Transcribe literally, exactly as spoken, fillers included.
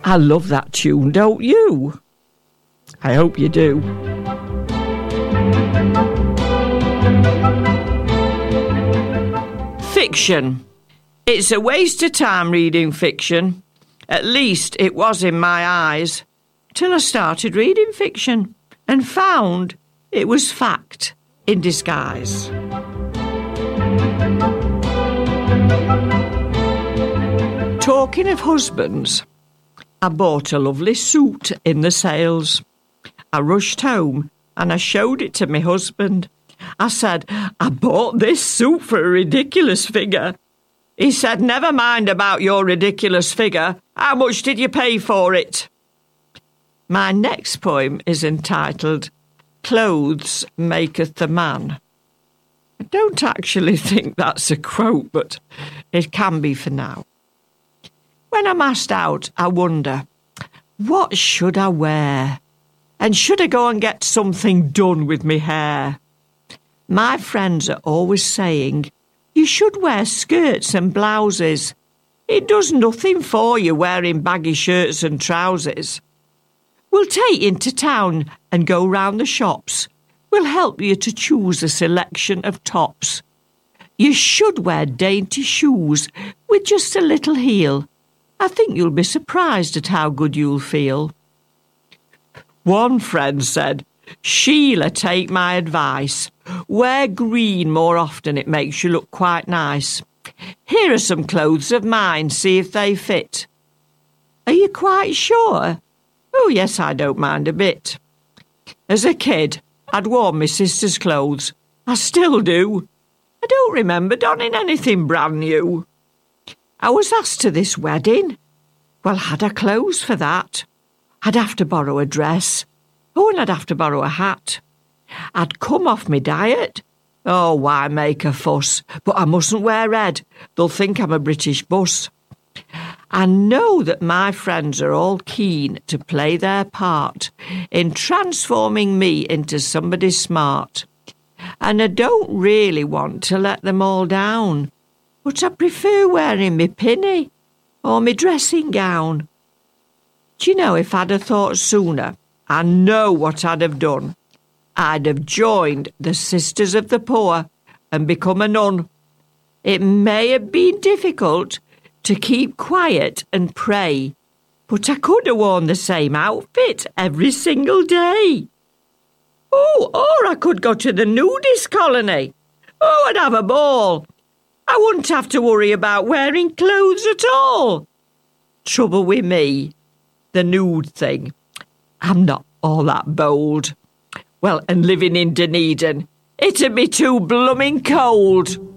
I love that tune, don't you? I hope you do. Fiction. It's a waste of time reading fiction. At least it was in my eyes. Till I started reading fiction and found it was fact in disguise. Talking of husbands, I bought a lovely suit in the sales. I rushed home and I showed it to my husband. I said, I bought this suit for a ridiculous figure. He said, never mind about your ridiculous figure. How much did you pay for it? My next poem is entitled, Clothes Maketh the Man. I don't actually think that's a quote, but it can be for now. When I'm asked out, I wonder, what should I wear? And should I go and get something done with me hair? My friends are always saying, you should wear skirts and blouses. It does nothing for you wearing baggy shirts and trousers. We'll take you into town and go round the shops. We'll help you to choose a selection of tops. You should wear dainty shoes with just a little heel. I think you'll be surprised at how good you'll feel. One friend said, Sheila, take my advice. Wear green more often, it makes you look quite nice. Here are some clothes of mine, see if they fit. Are you quite sure? Oh, yes, I don't mind a bit. As a kid, I'd worn my sister's clothes. I still do. I don't remember donning anything brand new. I was asked to this wedding. Well, had I clothes for that? I'd have to borrow a dress. Oh, and I'd have to borrow a hat. I'd come off my diet. Oh, why make a fuss? But I mustn't wear red. They'll think I'm a British bus. I know that my friends are all keen to play their part in transforming me into somebody smart. And I don't really want to let them all down. But I prefer wearing me pinny or me dressing gown. Do you know, if I'd have thought sooner, I know what I'd have done. I'd have joined the Sisters of the Poor and become a nun. It may have been difficult to keep quiet and pray, but I could have worn the same outfit every single day. Oh, or I could go to the nudist colony. Oh, I'd have a ball. I wouldn't have to worry about wearing clothes at all. Trouble with me, the nude thing. I'm not all that bold. Well, and living in Dunedin, it'd be too blooming cold.